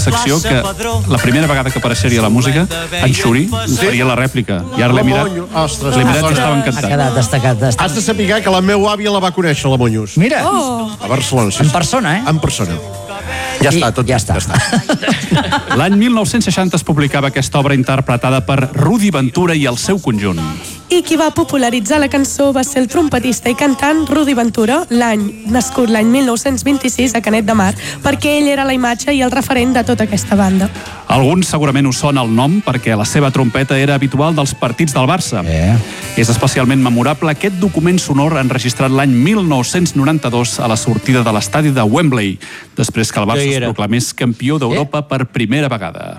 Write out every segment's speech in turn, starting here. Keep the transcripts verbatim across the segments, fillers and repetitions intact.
secció que la primera vegada que apareixeria la música, en Xuri faria la rèplica. I ara l'he mirat, l'he mirat i estava encantat. Ha quedat destacat, destacat. Has de saber que la meva àvia la va conèixer, la Monyos. Mira, a Barcelona. Sí, en persona, eh? En persona. Ja està, tot. Ja està. L'any mil nou-cents seixanta es publicava aquesta obra interpretada per Rudi Ventura i el seu conjunt. I qui va popularitzar la cançó va ser el trompetista i cantant Rudi Ventura, l'any nascut l'any mil nou-cents vint-i-sis a Canet de Mar, perquè ell era la imatge i el referent de tota aquesta banda. Alguns segurament us sona el nom perquè la seva trompeta era habitual dels partits del Barça. Eh. És especialment memorable aquest document sonor enregistrat l'any mil nou-cents noranta-dos a la sortida de l'estadi de Wembley, després que el Barça es proclamés campió d'Europa per primera vegada.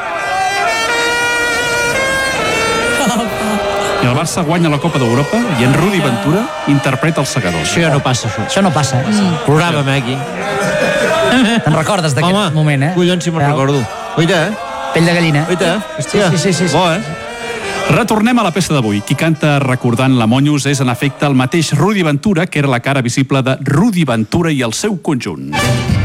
I el Barça guanya la Copa d'Europa i en Rudi Ventura interpreta els segadors. Això ja no passa, això. Això no passa, eh? Mm. Ploràvem, eh, aquí. Te'n recordes d'aquest moment, eh? Collons, si me'n recordo. Oita, eh? Pell de gallina. Oita, hòstia. Sí, sí, sí, sí. Bo, eh? Retornem a la peça d'avui. Qui canta recordant la Monyos és, en efecte, el mateix Rudi Ventura, que era la cara visible de Rudi Ventura i el seu conjunt.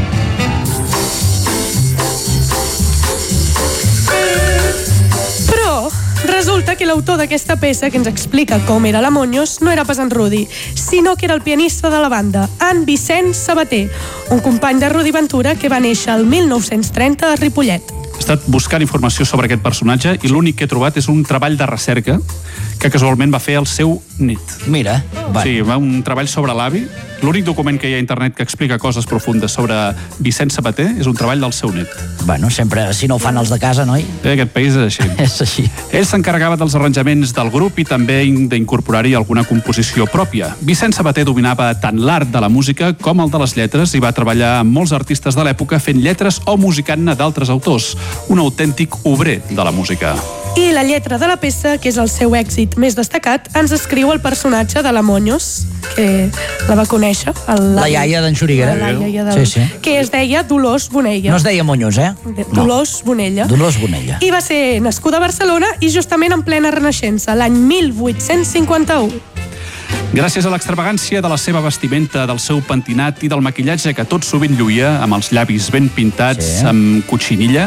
Resulta que l'autor d'aquesta peça, que ens explica com era la Monyos, no era pas en Rudi, sinó que era el pianista de la banda, en Vicent Sabater, un company de Rudi Ventura que va néixer el mil nou-cents trenta a Ripollet. He estat buscant informació sobre aquest personatge i l'únic que he trobat és un treball de recerca que casualment va fer el seu net. Mira, va. Sí, va un treball sobre l'avi. L'únic document que hi ha a internet que explica coses profundes sobre Vicent Sabater és un treball del seu net. Bueno, sempre, si no ho fan els de casa, noi? Eh, aquest país és així. És així. Ell s'encarregava dels arranjaments del grup i també d'incorporar-hi alguna composició pròpia. Vicent Sabater dominava tant l'art de la música com el de les lletres i va treballar amb molts artistes de l'època fent lletres o musicant-ne d'altres autors. Un autèntic obrer de la música. I la lletra de la peça, que és el seu èxit més destacat, ens escriu el personatge de la Monyos, que la va conèixer. El, la iaia d'en Xuriguera. La iaia sí, del, sí. Que es deia Dolors Bonella. No es deia Monyos, eh? Dolors no. Bonella. Dolors Bonella. I va ser nascuda a Barcelona i justament en plena Renaixença, l'any mil vuit-cents cinquanta-u. Gràcies a l'extravagància de la seva vestimenta, del seu pentinat i del maquillatge que tot sovint lluïa, amb els llavis ben pintats, sí. amb cotxinilla,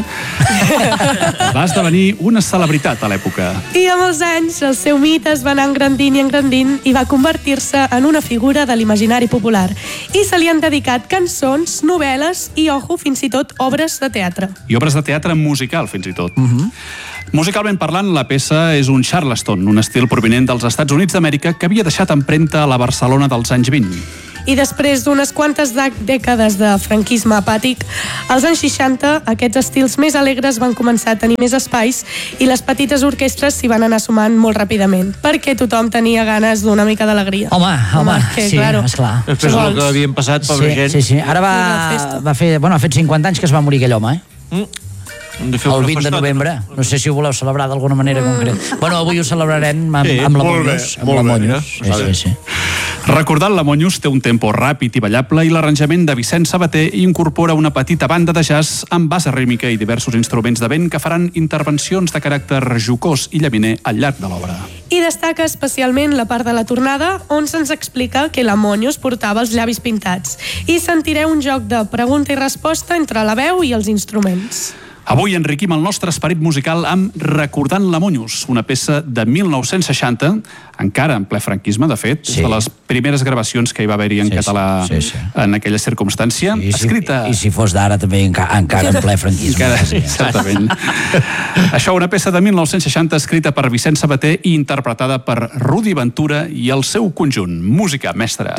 va esdevenir una celebritat a l'època. I amb els anys el seu mite es va anar engrandint i engrandint i va convertir-se en una figura de l'imaginari popular. I se li han dedicat cançons, novel·les i, ojo, fins i tot obres de teatre. I obres de teatre musical, fins i tot. Uh-huh. Musicalment parlant, la peça és un charleston, un estil provinent dels Estats Units d'Amèrica que havia deixat empremta a la Barcelona dels anys vint. I després d'unes quantes dècades de franquisme apàtic, als anys seixanta aquests estils més alegres van començar a tenir més espais i les petites orquestres s'hi van anar sumant molt ràpidament, perquè tothom tenia ganes d'una mica d'alegria. Home, home, que, sí, claro, esclar. Després del que havien passat, pobra sí, gent. Sí, sí, ara va, va fer, bueno, ha fet cinquanta anys que es va morir aquell home, eh? Mm. El vint de novembre. No sé si ho voleu celebrar d'alguna manera concreta. Bueno, avui ho celebrarem amb, sí, amb la Monyos. Amb la Monyos. Sí, sí, sí. Recordant la Monyos té un tempo ràpid i ballable i l'arranjament de Vicent Sabater incorpora una petita banda de jazz amb base rítmica i diversos instruments de vent que faran intervencions de caràcter jocós i llaminer al llarg de l'obra. I destaca especialment la part de la tornada on se'ns explica que la Monyos portava els llavis pintats i sentireu un joc de pregunta i resposta entre la veu i els instruments. Avui enriquim el nostre esperit musical amb Recordant la Monyos, una peça de mil nou-cents seixanta, encara en ple franquisme, de fet, sí. És de les primeres gravacions que hi va haver-hi en sí, català sí, sí. En aquella circumstància. I, escrita... I si fos d'ara també enca encara en ple franquisme. Encara, sí, exactament. Això, una peça de mil nou-cents seixanta escrita per Vicent Sabater i interpretada per Rudi Ventura i el seu conjunt. Música mestra.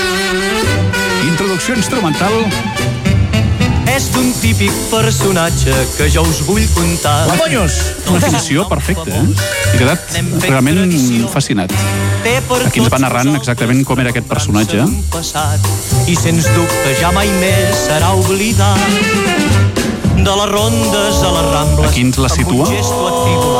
Introducció instrumental... És d'un típic personatge que jo us vull contar. La Monyos! Una definició perfecta, eh? He quedat realment fascinat. Aquí ens va narrant exactament com era aquest personatge. I sens dubte ja mai més serà oblidat. De les rondes a les Rambles. Aquí ens la situa.